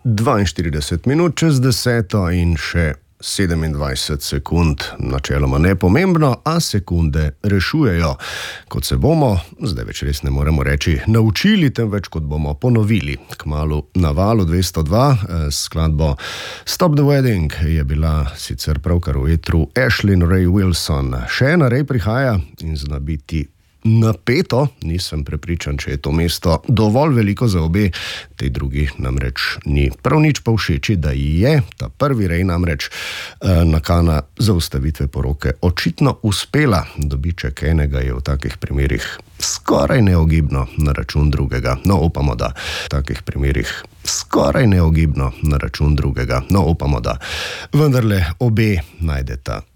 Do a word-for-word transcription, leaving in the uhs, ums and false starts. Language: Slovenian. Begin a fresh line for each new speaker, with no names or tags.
dvainštirideset minut čez deseto in še sedemindvajset sekund, načeloma nepomembno, a sekunde rešujejo. Kot se bomo, zdaj več res ne moremo reči naučili, temveč kot bomo ponovili. Kmalu na valu dvesto dva s skladbo Stop the Wedding je bila sicer pravkar v etru Ashlyn Ray Wilson. Še ena Ray prihaja in zna biti napeto, nisem prepričan, če je to mesto dovolj veliko za obe, tej drugi namreč ni prav nič pa všeči, da ji je, ta prvi Ray namreč, nakana zaustavitve poroke očitno uspela. Dobiček enega je v takih primerih skoraj neogibno na račun drugega. No, upamo, da v takih primerih skoraj neogibno na račun drugega. No, upamo, da vendarle obe najdeta